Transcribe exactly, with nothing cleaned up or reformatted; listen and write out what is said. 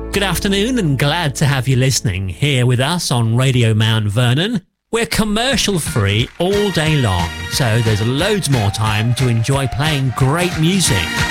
Good afternoon and glad to have you listening here with us on Radio Mount Vernon. We're commercial free all day long, so there's loads more time to enjoy playing great music.